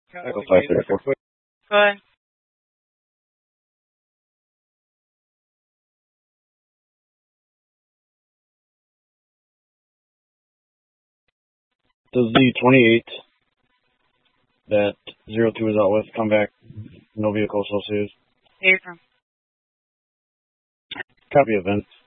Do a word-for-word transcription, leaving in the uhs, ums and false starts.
Echo five thirty-four. Go ahead. Does the twenty-eight that zero two is out with come back? No vehicle associated. Affirm. Copy event.